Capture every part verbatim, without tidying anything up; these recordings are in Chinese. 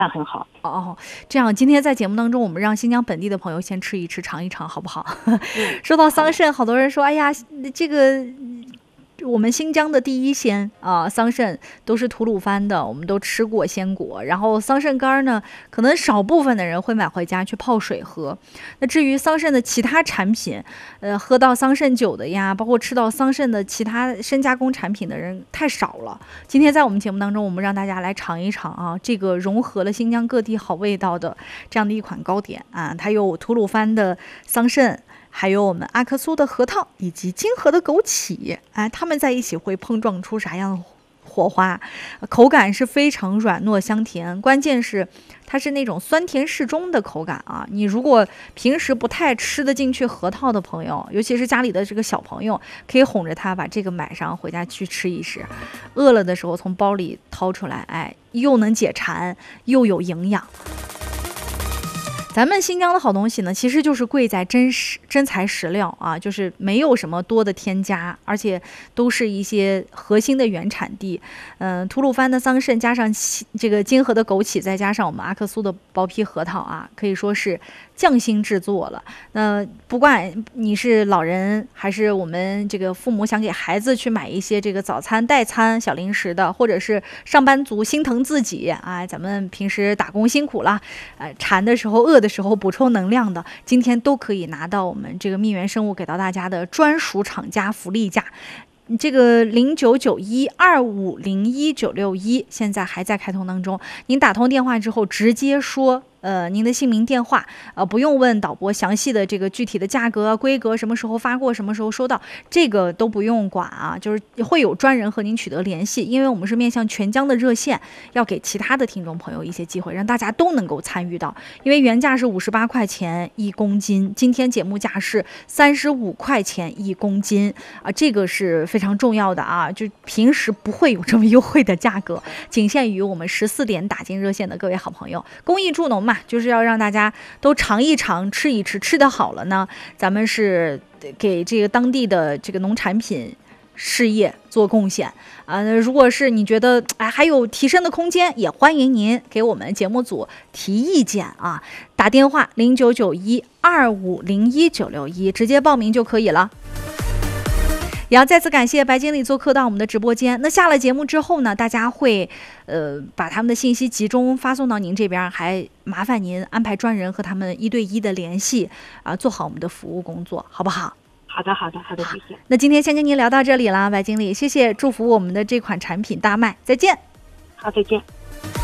那很好。 哦，这样今天在节目当中，我们让新疆本地的朋友先吃一吃，尝一尝，好不好？嗯、说到桑葚，好多人说，哎呀，这个。我们新疆的第一鲜啊，桑葚都是吐鲁番的，我们都吃过鲜果。然后桑葚干呢，可能少部分的人会买回家去泡水喝。那至于桑葚的其他产品，呃，喝到桑葚酒的呀，包括吃到桑葚的其他深加工产品的人太少了。今天在我们节目当中，我们让大家来尝一尝啊，这个融合了新疆各地好味道的这样的一款糕点啊，它有吐鲁番的桑葚。还有我们阿克苏的核桃以及金河的枸杞，哎，它们在一起会碰撞出啥样的火花？口感是非常软糯香甜，关键是它是那种酸甜适中的口感啊！你如果平时不太吃得进去核桃的朋友，尤其是家里的这个小朋友，可以哄着他把这个买上回家去吃一吃。饿了的时候从包里掏出来，哎，又能解馋，又有营养。咱们新疆的好东西呢，其实就是贵在真实真材实料啊，就是没有什么多的添加，而且都是一些核心的原产地。嗯、呃，吐鲁番的桑葚加上这个金河的枸杞，再加上我们阿克苏的薄皮核桃啊，可以说是匠心制作了。那不管你是老人，还是我们这个父母想给孩子去买一些这个早餐代餐小零食的，或者是上班族心疼自己啊，咱们平时打工辛苦了，呃，馋的时候饿的时候补充能量的，今天都可以拿到我们这个蜜源生物给到大家的专属厂家福利价。这个零九九一二五零一九六一现在还在开通当中，您打通电话之后直接说呃您的姓名电话，呃不用问导播详细的这个具体的价格规格，什么时候发货什么时候收到，这个都不用管啊，就是会有专人和您取得联系，因为我们是面向全疆的热线，要给其他的听众朋友一些机会，让大家都能够参与到。因为原价是五十八块钱一公斤，今天节目价是三十五块钱一公斤啊，这个是非常重要的啊，就平时不会有这么优惠的价格，仅限于我们十四点打进热线的各位好朋友。公益助农嘛，就是要让大家都尝一尝，吃一吃，吃得好了呢，咱们是给这个当地的这个农产品事业做贡献啊、呃！如果是你觉得哎还有提升的空间，也欢迎您给我们节目组提意见啊！打电话零九九一二五零一九六一，直接报名就可以了。也要再次感谢白经理做客到我们的直播间。那下了节目之后呢，大家会呃把他们的信息集中发送到您这边，还麻烦您安排专人和他们一对一的联系啊、呃，做好我们的服务工作，好不好？ 好的，好的，好的，谢谢。 那今天先跟您聊到这里了，白经理，谢谢，祝福我们的这款产品大卖，再见。 好，再见。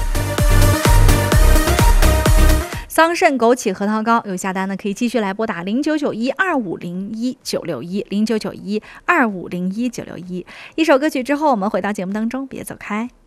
桑葚枸杞核桃糕有下单的可以继续来拨打零九九一二五零一九六一零九九一二五零一九六一。一首歌曲之后，我们回到节目当中，别走开。